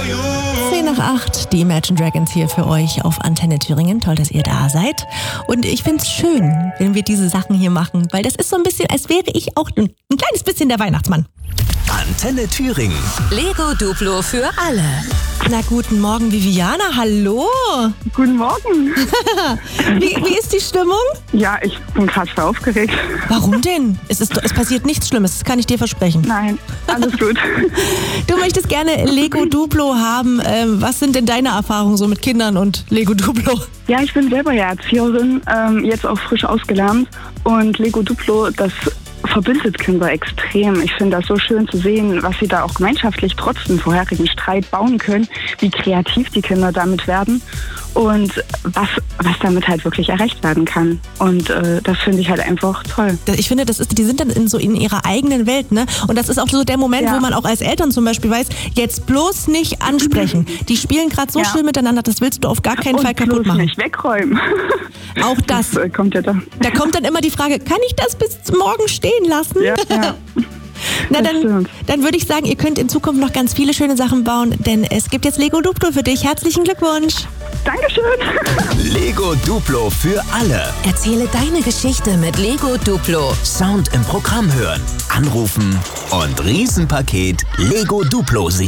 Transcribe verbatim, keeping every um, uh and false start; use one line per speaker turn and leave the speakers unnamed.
zehn nach acht, die Imagine Dragons hier für euch auf Antenne Thüringen. Toll, dass ihr da seid. Und ich finde es schön, wenn wir diese Sachen hier machen, weil das ist so ein bisschen, als wäre ich auch ein, ein kleines bisschen der Weihnachtsmann.
Antenne Thüringen.
Lego Duplo für alle.
Na, guten Morgen, Viviana. Hallo.
Guten Morgen.
Wie, wie ist die Stimmung?
Ja, ich bin gerade voll aufgeregt.
Warum denn? Es, ist, es passiert nichts Schlimmes, das kann ich dir versprechen.
Nein, alles gut.
Du möchtest gerne Lego Duplo haben. Ähm, was sind denn deine Erfahrungen so mit Kindern und Lego Duplo?
Ja, ich bin selber ja Erzieherin, ähm, jetzt auch frisch ausgelernt. Und Lego Duplo, das verbindet Kinder extrem. Ich finde das so schön zu sehen, was sie da auch gemeinschaftlich trotz dem vorherigen Streit bauen können, wie kreativ die Kinder damit werden und was, was damit halt wirklich erreicht werden kann. Und äh, das finde ich halt einfach toll.
Ich finde, das ist, die sind dann in so in ihrer eigenen Welt, ne? Und das ist auch so der Moment,
Ja.
wo man auch als Eltern zum Beispiel weiß, jetzt bloß nicht ansprechen. Die spielen gerade so
Ja.
schön miteinander, das willst du auf gar keinen
und
Fall kaputt
bloß
machen.
nicht wegräumen.
Auch das.
Das äh, kommt ja da.
Da kommt dann immer die Frage, kann ich das bis morgen stehen lassen?
Ja, ja.
Na,
das
dann,
stimmt.
dann würde ich sagen, ihr könnt in Zukunft noch ganz viele schöne Sachen bauen, denn es gibt jetzt Lego Duplo für dich. Herzlichen Glückwunsch.
Dankeschön.
Lego Duplo für alle.
Erzähle deine Geschichte mit Lego Duplo.
Sound im Programm hören, anrufen und Riesenpaket Lego Duplo sichern.